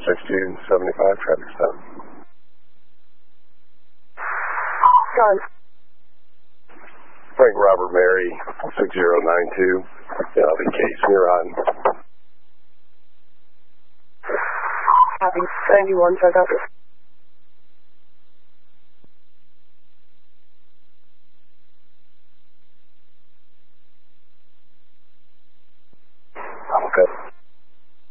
6275, traffic stop. John. Frank Robert Mary, 6092. The case, you're on. Copy. 91, check out.